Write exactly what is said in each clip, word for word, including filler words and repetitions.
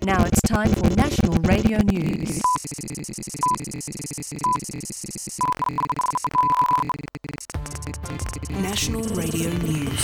Now it's time for National Radio News. National Radio News.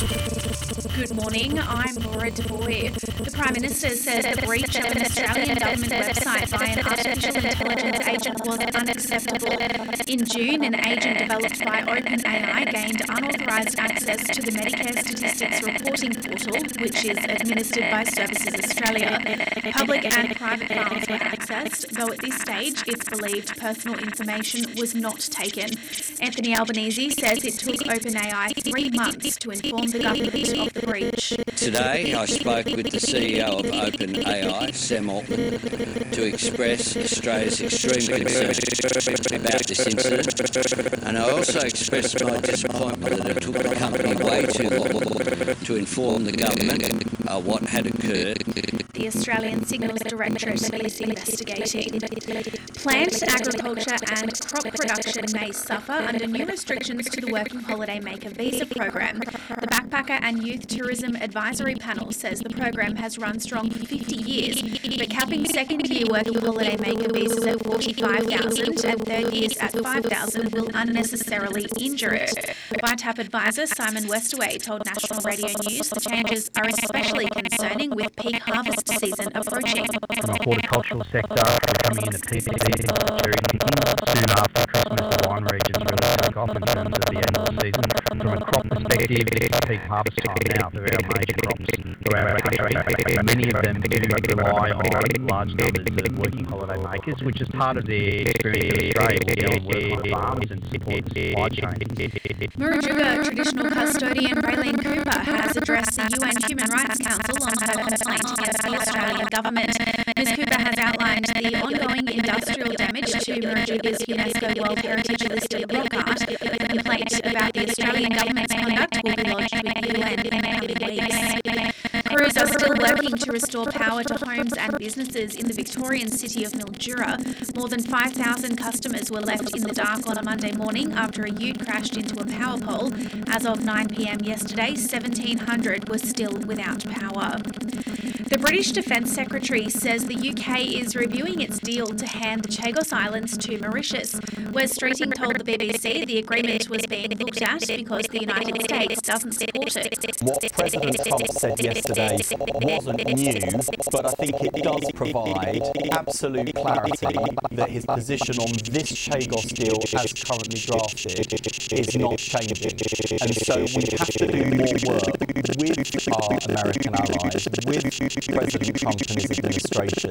Good morning, I'm Laura Devoy. The Prime Minister says the breach of an Australian government website by an artificial intelligence agent was unacceptable. In June, an agent developed by OpenAI gained unauthorised access to the Medicare Statistics Reporting Portal, which is administered by Services Australia. Public and private files were accessed, though at this stage it's believed personal information was not taken. Anthony Albanese says it took OpenAI three months to inform the government of the breach. Today I spoke with the C E O of OpenAI, Sam Altman, to express Australia's extreme concern about this incident, and I also expressed my disappointment that it took the company way too long to inform the government uh, what had occurred. The Australian Signals Directorate is investigating. Plant, agriculture and crop production may suffer under new restrictions to the Working Holiday Maker visa program. The Backpacker and Youth Tourism Advisory Panel says the program has run strong for fifty years, but capping second-year Working Holiday Maker visas at forty-five thousand and third years at five thousand will unnecessarily injure it. V I T A P advisor Simon Westaway told National Radio News the changes are especially concerning with peak harvest season approaching. From the horticultural sector, we're coming into peak season, cherry picking. Soon after Christmas, the wine regions really take off in terms of the end of the season. From a crop perspective, it's peak harvest time now for our major crops throughout our country. Many of them do rely on large numbers of working holiday makers, which is part of their experience in Australia, will go and work on farms and support the supply chain. Murujuga traditional custodian Raylene Cooper has addressed the U N Human Rights Council on her complaint against the Australian government. Miz Cooper has outlined the ongoing industrial damage to Murujuga's UNESCO World Heritage listed rock art. The complaint about the Australian government's conduct will be lodged with the U N in coming weeks. Crews are still working to restore power to homes and businesses in the Victorian city of Mildura. More than five thousand customers were left in the dark on a Monday morning after a ute crashed into a power pole. As of nine p.m. yesterday, seventeen hundred were still without power. The British Defence Secretary says the U K is reviewing its deal to hand the Chagos Islands to Mauritius. Wes Streeting told the B B C the agreement was being looked at because the United States doesn't support it. What President Trump said yesterday wasn't new, but I think it does provide absolute clarity that his position on this Chagos deal as currently drafted is not changing. And so we have to do more work with our American allies, with President Trump and his administration.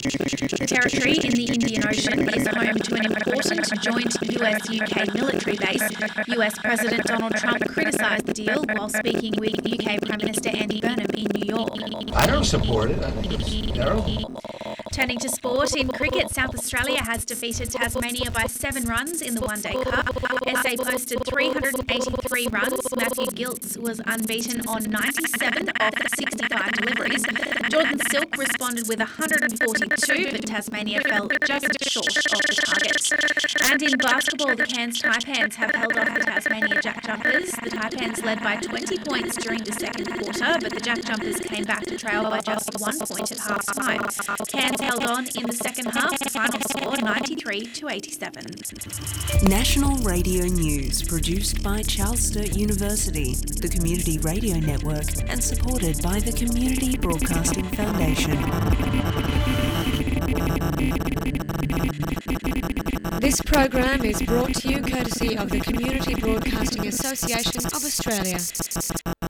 The territory in the Indian Ocean is home to an important joint U S U K military base. U S President Donald Trump criticised the deal while speaking with U K Prime Minister Andy Burnham in New York. I don't support it. I think it's terrible. Turning to sport, in cricket, South Australia has defeated Tasmania by seven runs in the One Day Cup. S A posted three hundred eighty-three runs. Matthew Giltz was unbeaten on ninety-seven of sixty-five deliveries. Jordan Silk responded with one hundred forty-two, but Tasmania fell just short of the target. And in basketball, the Cairns Taipans have held off the Tasmania Jack Jumpers. The Taipans led by twenty points during the second quarter, but the Jack Jumpers came back to trail by just one point at half time. Cairns held on in the second half, final score ninety-three to eighty-seven. National Radio News, produced by Charles Sturt University, the Community Radio Network, and supported by the Community Broadcasting Foundation. This program is brought to you courtesy of the Community Broadcasting Association of Australia.